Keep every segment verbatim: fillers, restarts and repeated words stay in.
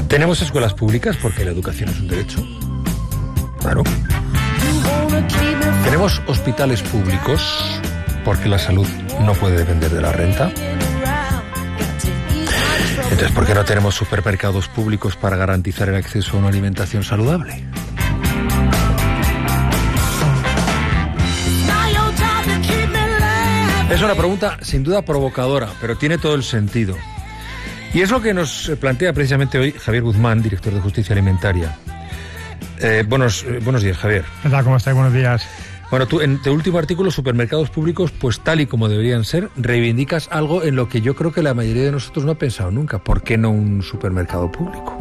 ¿Tenemos escuelas públicas porque la educación es un derecho? Claro. ¿Tenemos hospitales públicos porque la salud no puede depender de la renta? Entonces, ¿por qué no tenemos supermercados públicos para garantizar el acceso a una alimentación saludable? Es una pregunta sin duda provocadora, pero tiene todo el sentido. Y es lo que nos plantea precisamente hoy Javier Guzmán, director de Justicia Alimentaria. Eh, buenos, eh, buenos días, Javier. ¿Qué tal? ¿Cómo estáis? Buenos días. Bueno, tú en tu último artículo, Supermercados Públicos, pues tal y como deberían ser, reivindicas algo en lo que yo creo que la mayoría de nosotros no ha pensado nunca. ¿Por qué no un supermercado público?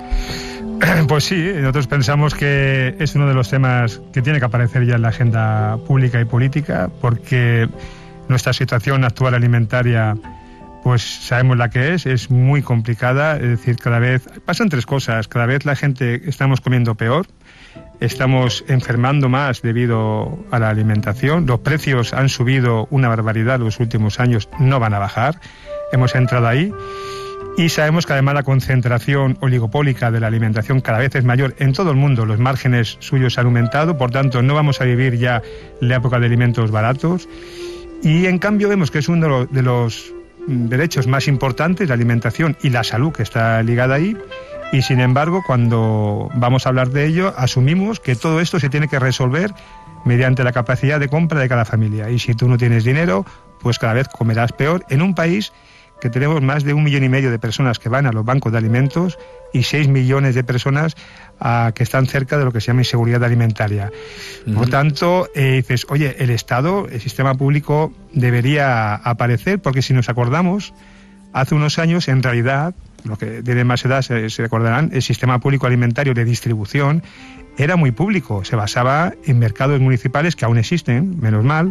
Pues sí, nosotros pensamos que es uno de los temas que tiene que aparecer ya en la agenda pública y política, porque nuestra situación actual alimentaria, pues sabemos la que es, es muy complicada. Es decir, cada vez pasan tres cosas. Cada vez la gente estamos comiendo peor, estamos enfermando más debido a la alimentación, los precios han subido una barbaridad los últimos años, no van a bajar, hemos entrado ahí. Y sabemos que además la concentración oligopólica de la alimentación cada vez es mayor en todo el mundo, los márgenes suyos han aumentado, por tanto no vamos a vivir ya la época de alimentos baratos. Y en cambio vemos que es uno de los derechos más importantes, la alimentación y la salud que está ligada ahí, y sin embargo cuando vamos a hablar de ello asumimos que todo esto se tiene que resolver mediante la capacidad de compra de cada familia, y si tú no tienes dinero, pues cada vez comerás peor en un país que tenemos más de un millón y medio de personas que van a los bancos de alimentos y seis millones de personas uh, que están cerca de lo que se llama inseguridad alimentaria. Uh-huh. Por tanto, eh, dices, oye, el Estado, el sistema público debería aparecer, porque si nos acordamos, hace unos años, en realidad, los que tienen más edad se, se recordarán, el sistema público alimentario de distribución era muy público, se basaba en mercados municipales que aún existen, menos mal,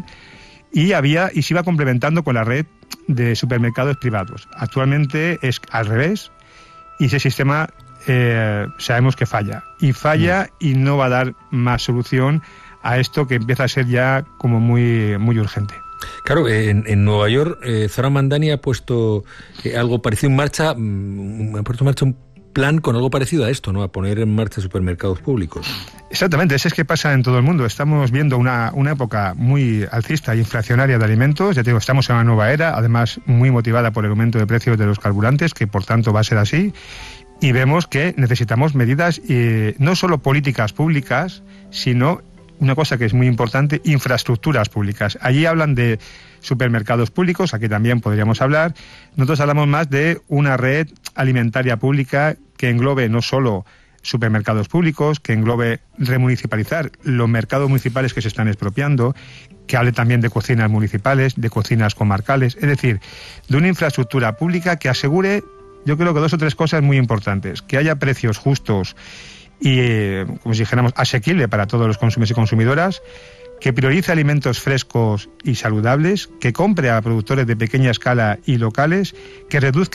y había y se iba complementando con la red de supermercados privados. Actualmente es al revés y ese sistema eh, sabemos que falla y falla y no va a dar más solución a esto que empieza a ser ya como muy, muy urgente. Claro, en, en Nueva York, eh, Zoran Mandani ha puesto eh, algo parecido en marcha, mm, ha puesto en marcha un plan con algo parecido a esto, ¿no? A poner en marcha supermercados públicos. Exactamente, eso es que pasa en todo el mundo. Estamos viendo una, una época muy alcista e inflacionaria de alimentos. Ya te digo, estamos en una nueva era, además muy motivada por el aumento de precios de los carburantes, que por tanto va a ser así. Y vemos que necesitamos medidas, eh, no solo políticas públicas, sino una cosa que es muy importante, infraestructuras públicas. Allí hablan de supermercados públicos, aquí también podríamos hablar. Nosotros hablamos más de una red alimentaria pública que englobe no solo supermercados públicos, que englobe remunicipalizar los mercados municipales que se están expropiando, que hable también de cocinas municipales, de cocinas comarcales, es decir, de una infraestructura pública que asegure, yo creo que dos o tres cosas muy importantes, que haya precios justos y, eh, como si dijéramos, asequible para todos los consumidores y consumidoras, que priorice alimentos frescos y saludables, que compre a productores de pequeña escala y locales, que reduzca